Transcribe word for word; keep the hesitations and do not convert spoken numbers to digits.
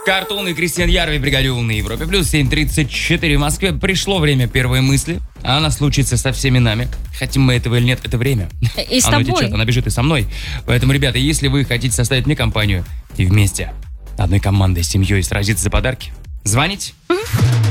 Картун и Кристиан Ярви, бригаде «У» на Европе плюс. Семь тридцать четыре в Москве. Пришло время первой мысли. Она случится со всеми нами. Хотим мы этого или нет, это время. И с Оно тобой. течет, она бежит и со мной. Поэтому, ребята, если вы хотите составить мне компанию и вместе одной командой, семьей сразиться за подарки, звоните.